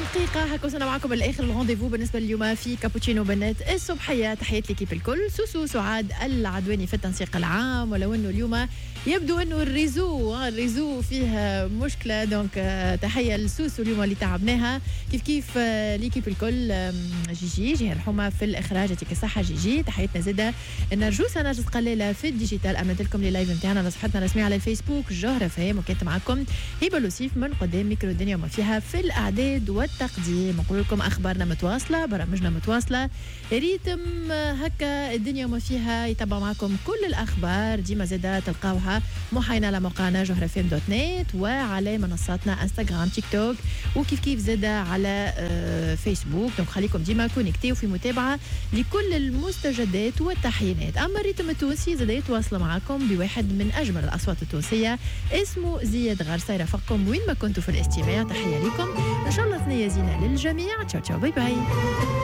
دقيقة هكا وصلنا معكم لآخر الرونديفو بالنسبة اليوم في كابوتشينو بنات الصبحية. تحيات ليكيب الكل. سوسو سعاد العدواني في التنسيق العام، ولو انه اليوم يبدو انه الريزو فيه مشكلة، دونك تحية لسوسو اليوم اللي تعبناها. كيف ليكيب الكل. جيجي رحومة في الإخراج، يعطيك الصحة جيجي. تحياتنا زادة نرجوس نرجس قليلة في الديجيتال. أمنت لكم لي لايف نتاعنا على صفحتنا الرسمية على الفيسبوك جوهرة فهم، وكانت معكم هبة لوسيف من قدام ميكرو الدنيا وما فيها في الإعداد والتقديم. نقول لكم أخبارنا متواصلة، برامجنا متواصلة، ريتم هكا الدنيا وما فيها يتبع معكم كل الأخبار. ديما زادة تلقاوها محاينة على موقعنا جوهرة فهم دوت نت، وعلى منصاتنا انستغرام تيك توك، وكيف زادة على فيسبوك. دونك خليكم ديما كونكتي وفي متابعة لكل المستجدات والتحيينات. أما الريتم التونسي زاد يتواصل معكم بواحد من أجمل الأصوات التونسية اسمه زياد غرسة، يرافقكم وين ما كنتوا في الاستماع. تحية لكم، إن شاء الله ثنية زينة للجميع. تشاو تشاو باي باي.